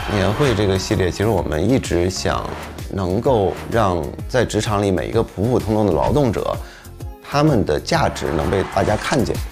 年会这个系列，其实我们一直想能够让在职场里每一个普普通通的劳动者，他们的价值能被大家看见。